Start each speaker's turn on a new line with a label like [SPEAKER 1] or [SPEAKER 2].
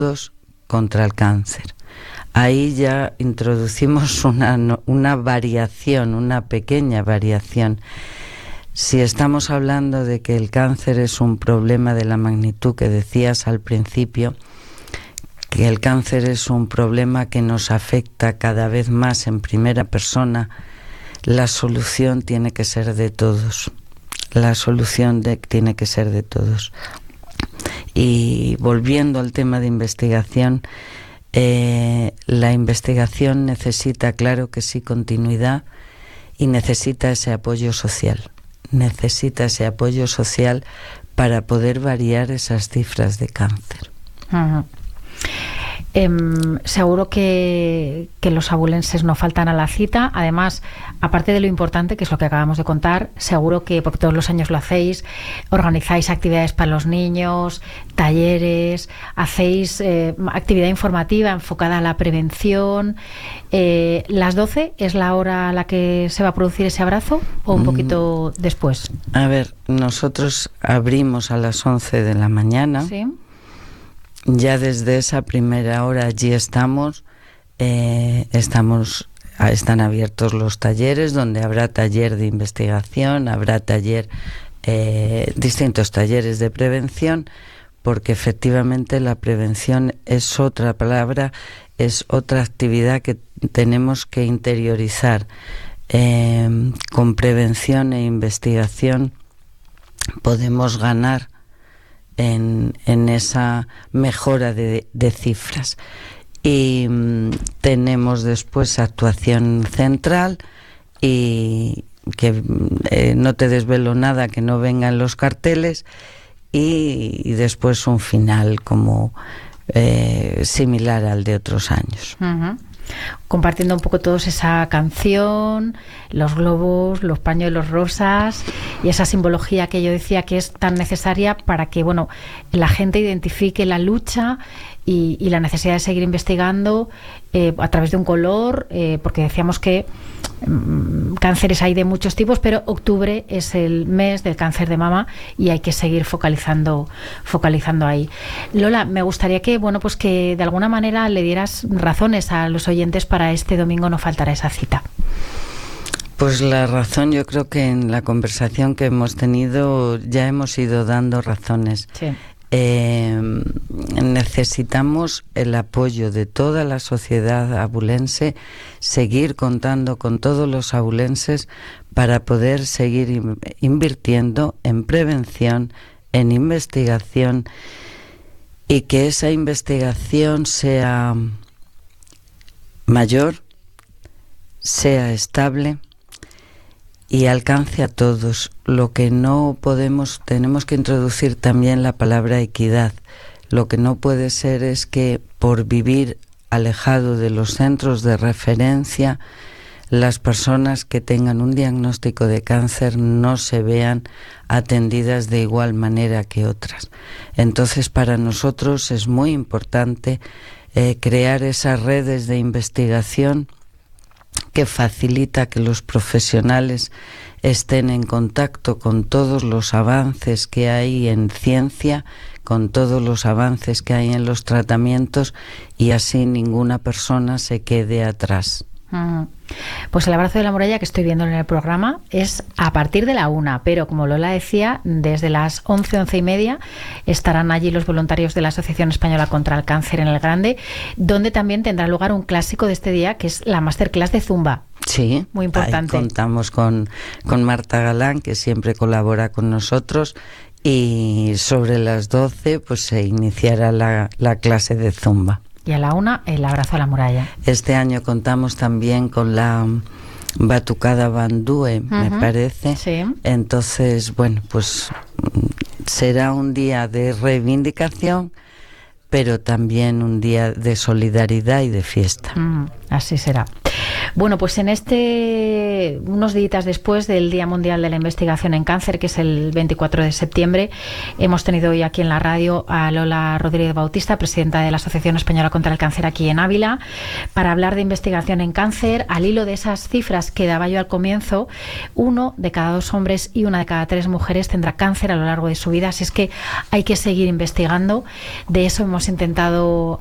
[SPEAKER 1] contra el cáncer. Ahí ya introducimos una variación, una pequeña variación. Si estamos hablando de que el cáncer es un problema de la magnitud que decías al principio, que el cáncer es un problema que nos afecta cada vez más en primera persona, la solución tiene que ser de todos. Tiene que ser de todos. Y volviendo al tema de investigación, la investigación necesita, claro que sí, continuidad, y necesita ese apoyo social. Para poder variar esas cifras de cáncer.
[SPEAKER 2] Uh-huh. Seguro que los abulenses no faltan a la cita. Además, aparte de lo importante, que es lo que acabamos de contar, seguro que, porque todos los años lo hacéis, organizáis actividades para los niños, talleres, hacéis actividad informativa enfocada a la prevención. ¿Las 12 es la hora a la que se va a producir ese abrazo o un poquito después?
[SPEAKER 1] A ver, nosotros abrimos a las 11 de la mañana.
[SPEAKER 2] Sí.
[SPEAKER 1] Ya desde esa primera hora allí están abiertos los talleres, donde habrá taller de investigación, habrá distintos talleres de prevención, porque efectivamente la prevención es otra palabra, es otra actividad que tenemos que interiorizar. Con prevención e investigación podemos ganar en esa mejora de cifras. Y tenemos después actuación central, y que no te desvelo nada que no vengan los carteles, y después un final como similar al de otros años.
[SPEAKER 2] Uh-huh. Compartiendo un poco todos esa canción, los globos, los pañuelos rosas y esa simbología que yo decía que es tan necesaria para que, bueno, la gente identifique la lucha y la necesidad de seguir investigando a través de un color, porque decíamos que cánceres hay de muchos tipos, pero octubre es el mes del cáncer de mama y hay que seguir focalizando ahí. Lola, me gustaría que, bueno, pues que de alguna manera le dieras razones a los oyentes para este domingo no faltará esa cita.
[SPEAKER 1] Pues la razón, yo creo que en la conversación que hemos tenido ya hemos ido dando razones.
[SPEAKER 2] Sí.
[SPEAKER 1] Necesitamos el apoyo de toda la sociedad abulense, seguir contando con todos los abulenses para poder seguir invirtiendo en prevención, en investigación, y que esa investigación sea mayor, sea estable y alcance a todos. Lo que no podemos, tenemos que introducir también la palabra equidad. Lo que no puede ser es que por vivir alejado de los centros de referencia, las personas que tengan un diagnóstico de cáncer no se vean atendidas de igual manera que otras. Entonces, para nosotros es muy importante crear esas redes de investigación que facilita que los profesionales estén en contacto con todos los avances que hay en ciencia, con todos los avances que hay en los tratamientos, y así ninguna persona se quede atrás.
[SPEAKER 2] Pues el abrazo de la muralla que estoy viendo en el programa es a partir de la 1, pero como Lola decía, desde las 11:30 estarán allí los voluntarios de la Asociación Española contra el Cáncer en el Grande, donde también tendrá lugar un clásico de este día, que es la masterclass de Zumba.
[SPEAKER 1] Sí,
[SPEAKER 2] muy importante.
[SPEAKER 1] Ahí contamos con Marta Galán, que siempre colabora con nosotros, y sobre las 12 pues se iniciará la clase de Zumba.
[SPEAKER 2] Y a la 1, el abrazo a la muralla.
[SPEAKER 1] Este año contamos también con la Batucada Bandúe, me parece.
[SPEAKER 2] Sí.
[SPEAKER 1] Entonces, bueno, pues será un día de reivindicación, pero también un día de solidaridad y de fiesta.
[SPEAKER 2] Así será. Bueno, pues unos días después del Día Mundial de la Investigación en Cáncer, que es el 24 de septiembre, hemos tenido hoy aquí en la radio a Lola Rodríguez Bautista, presidenta de la Asociación Española contra el Cáncer aquí en Ávila, para hablar de investigación en cáncer, al hilo de esas cifras que daba yo al comienzo. 1 de cada 2 hombres y 1 de cada 3 mujeres tendrá cáncer a lo largo de su vida, así es que hay que seguir investigando. De eso hemos intentado